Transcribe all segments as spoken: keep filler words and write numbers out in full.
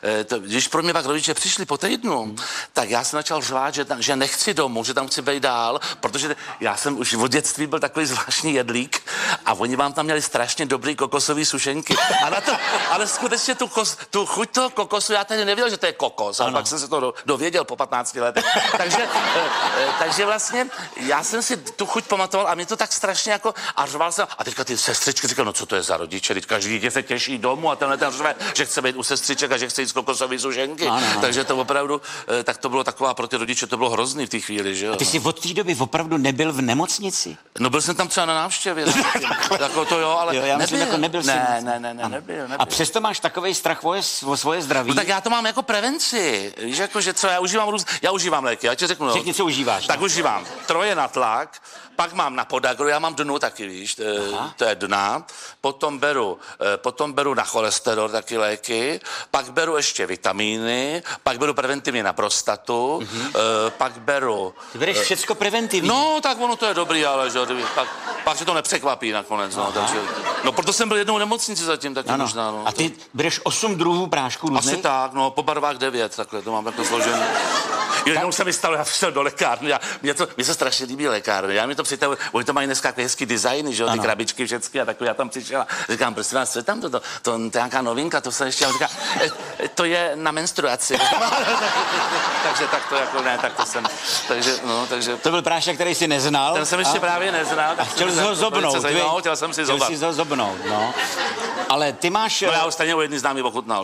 to, když pro mě pak rodiče přišli po týdnu, hmm. tak já jsem začal řvát, že, tam, že nechci domů, že tam chci být dál, protože já jsem už od dětství byl takový zvláštní jedlík a oni vám tam měli strašně dobrý kokosový sušenky. A na to, ale skutečně tu, kos, tu chuť toho kokosu, já tady nevěděl, že to je kokos, ale pak jsem se to do, dověděl po patnácti letech. takže, takže vlastně já jsem si tu chuť pamatoval a mě to tak strašně jako, a řval jsem, a teďka ty sestřičky říkali, no co to je za rodiče, teď každý dítě se těší domů a tenhle ten řve, že chce být u sestřiček a že chce jít z kokosový sušenky. Ano, ano. Takže to opravdu, tak to bylo taková, pro ty rodiče to bylo hrozný v té chvíli, že jo. A ty jsi od té doby opravdu nebyl v nemocnici? No byl jsem tam třeba na návštěvě. Jako to jo, ale jo, já myslím, nebyl. Jako nebyl ne, ne, ne, ne, nebyl, nebyl. A přesto máš takovej strach o, o svoje zdraví? No tak já to mám jako prevenci. Víš, jako, že co, já užívám růz... Já užívám léky, já ti řeknu. Řekni, co užíváš. Tak no? Užívám troje na tlak, pak mám na podagru, já mám dnu taky, víš, to je dna, potom beru, potom beru na cholesterol taky léky, pak beru ještě vitamíny, pak beru preventivně na prostatu, mm-hmm. pak beru... Ty bereš všecko preventivně? No, tak ono to je dobrý, ale že, pak, pak se to nepřekvapí nakonec, no, takže, no, proto jsem byl jednou v nemocnici zatím taky ano. možná, no. A ty bereš osm druhů prášků různých? Asi tak, no, po barvách devět, takhle, to mám takhle složené. Jednou se mi stalo, já šel do lékárny, já, mě, to, mě se strašně líbí lékárny, já mi to přitavuji, oni to mají dneska takový hezký designy, že jo, ty krabičky všechny a takový, já tam přišel a říkám, prosím vás, co je tam toto, to, to, to je nějaká novinka, to se ještě, a říká, e, to je na menstruaci. takže tak to jako, ne, tak to jsem, takže, no, takže. To byl prášek, který jsi neznal? Ten jsem ještě a? právě neznal. A chtěl jsi ho zobnout, vy? No, chtěl jsem si zobat. Chtěl jsi ho zobnout, no. Ale ty máš... No já už stejně u jedný známý ochutnal.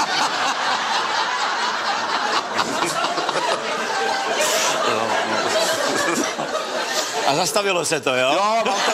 A zastavilo se to, jo? Jo, mám to...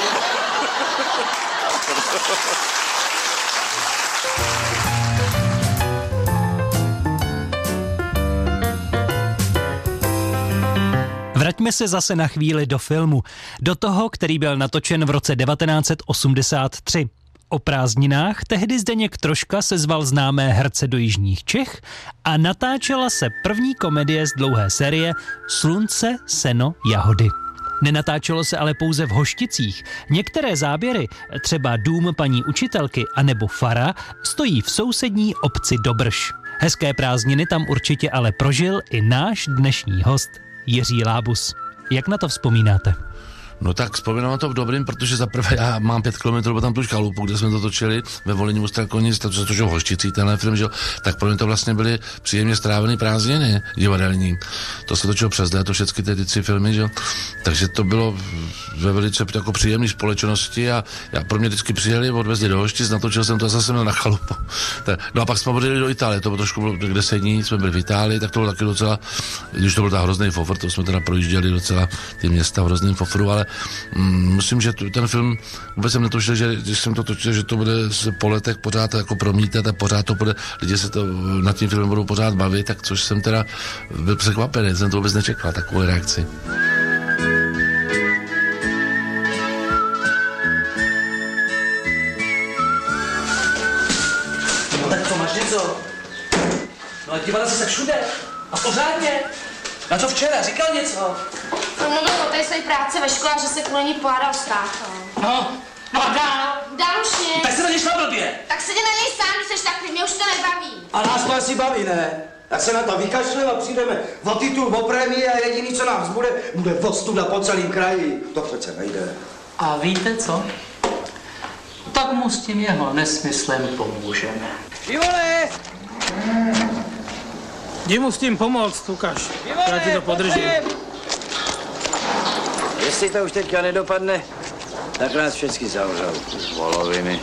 Vraťme se zase na chvíli do filmu. Do toho, který byl natočen v roce devatenáct set osmdesát tři. O prázdninách tehdy Zdeněk Troška sezval známé herce do jižních Čech a natáčela se první komedie z dlouhé série Slunce, seno, jahody. Nenatáčelo se ale pouze v Hošticích. Některé záběry, třeba Dům paní učitelky anebo Fara, stojí v sousední obci Dobrš. Hezké prázdniny tam určitě ale prožil i náš dnešní host Jiří Lábus. Jak na to vzpomínáte? No tak vzpomínám na to v dobrým, protože zaprvé já mám pět kilometrů tam tu chalupu, kde jsme to točili ve Volyni u Strakonic, to se točil v Hošticích, tenhle film, že? Tak pro mě to vlastně byly příjemně strávený prázdniny divadelní. To se točilo přes léto, všechny ty tři filmy, že? Takže to bylo ve velice jako příjemné společnosti a já pro mě vždycky přijeli, odvezli do Hoštic, natočil jsem to a zase měl na chalupu. No a pak jsme odjeli do Itálie, to bylo trošku bylo kde sední, jsme byli v Itálii, tak to bylo taky docela, když to byl ta hrozný fofr, to jsme teda projížděli docela ty města v hrozným fofru, ale mm, myslím, že tu, ten film vůbec jsem netušil, že když jsem to točil, že to bude se po letech pořád jako promítat a pořád to bude, lidi se to nad tím filmem budou pořád bavit, tak což jsem teda byl překvapený, jsem to vůbec nečekal, takovou reakci. No tak co, máš něco? No a dívala jsi se všude a pořádně. Na co včera? Říkal něco? On mluvil o té své práci ve škole, že se kvůli ní pohádal s tátou. No, no a dál? Dál už nic. Tak se na něj šla blbě. Tak se jde na něj sám, když seš takový, mě už to nebaví. A nás to asi baví, ne? Tak se na to vykašleme a přijdeme o titul, o prémii a jediný, co nám zbude, bude ostuda po celém kraji. To přece nejde. A víte co? Tak mu s tím jeho nesmyslem pomůžeme. Ivone! Jdi mu s tím pomoct, Lukáš. Já ti to podržím. Jestli to už teďka nedopadne, tak nás všechny zavřou. Voloviny.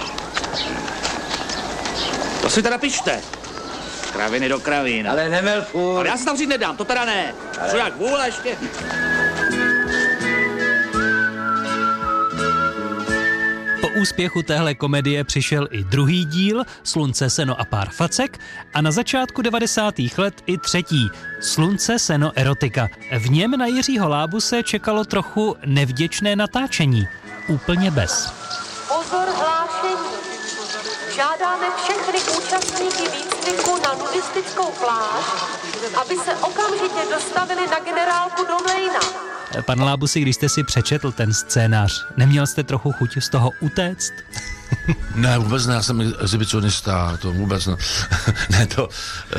To si teda pište. Kraviny do kravín. Ale nemel furt. Ale já se tam říct nedám, to teda ne. Co jak vůle ještě? Po úspěchu téhle komedie přišel i druhý díl Slunce, seno a pár facek a na začátku devadesátých let i třetí Slunce, seno, erotika. V něm na Jiřího Lábuse čekalo trochu nevděčné natáčení. Úplně bez. Pozor, hlášení. Žádáme všechny účastníky výcviku na nudistickou pláž, aby se okamžitě dostavili na generálku do Mlejna. Pan Lábusi, když jste si přečetl ten scénář, neměl jste trochu chuť z toho utéct? Ne, vůbec ne, já jsem exhibicionista, to vůbec ne. Ne, to,